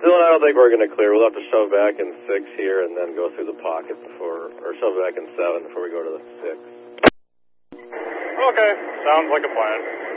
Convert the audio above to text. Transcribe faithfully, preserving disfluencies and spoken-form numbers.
Dylan, I don't think we're going to clear. We'll have to shove back in six here and then go through the pocket before, or shove back in seven before we go to the six. Okay, sounds like a plan.